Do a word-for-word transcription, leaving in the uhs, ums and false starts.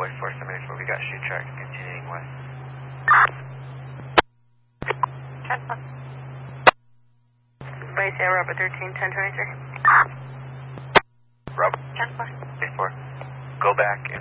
White four seven eight four, we got shoe tracks continuing west. ten four. Base Air Robert thirteen, ten twenty-three. Robert ten four. eight four, go back